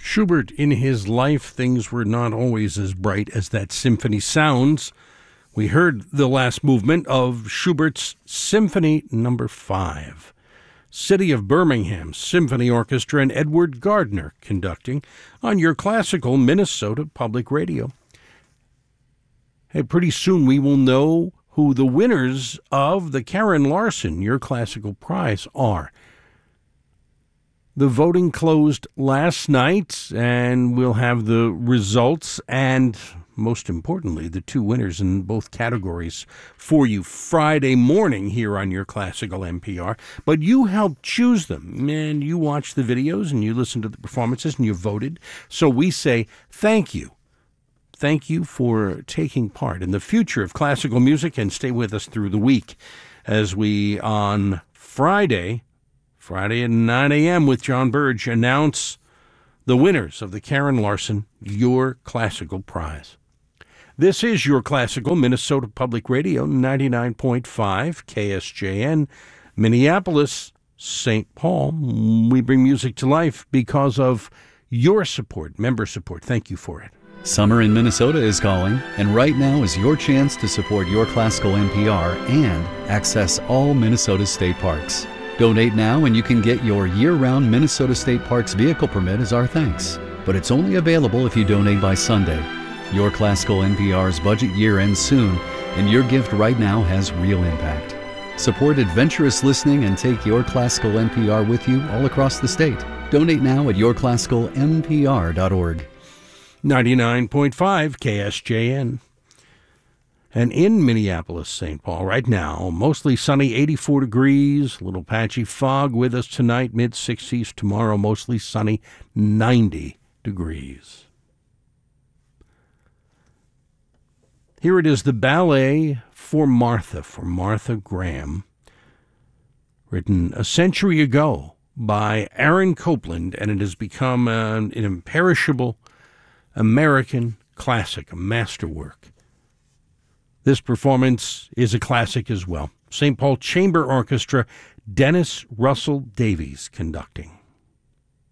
Schubert, in his life, things were not always as bright as that symphony sounds. We heard the last movement of Schubert's Symphony No. 5. City of Birmingham Symphony Orchestra and Edward Gardner conducting on your classical Minnesota Public Radio. Hey, pretty soon we will know who the winners of the Karen Larson Your Classical Prize are. The voting closed last night, and we'll have the results and, most importantly, the two winners in both categories for you Friday morning here on Your Classical NPR. But you helped choose them, and you watched the videos, and you listened to the performances, and you voted. So we say thank you. Thank you for taking part in the future of classical music, and stay with us through the week as we, on Friday at 9 a.m. with John Burge, announce the winners of the Karen Larson Your Classical Prize. This is Your Classical Minnesota Public Radio, 99.5 KSJN, Minneapolis, St. Paul. We bring music to life because of your support, member support. Thank you for it. Summer in Minnesota is calling, and right now is your chance to support Your Classical NPR and access all Minnesota state parks. Donate now and you can get your year-round Minnesota State Parks vehicle permit as our thanks. But it's only available if you donate by Sunday. Your Classical NPR's budget year ends soon, and your gift right now has real impact. Support adventurous listening and take Your Classical NPR with you all across the state. Donate now at yourclassicalnpr.org. 99.5 KSJN. And in Minneapolis, St. Paul, right now, mostly sunny, 84 degrees, a little patchy fog with us tonight, mid-60s. Tomorrow, mostly sunny, 90 degrees. Here it is, the ballet for Martha Graham, written a century ago by Aaron Copland, and it has become an imperishable American classic, a masterwork. This performance is a classic as well. St. Paul Chamber Orchestra, Dennis Russell Davies conducting.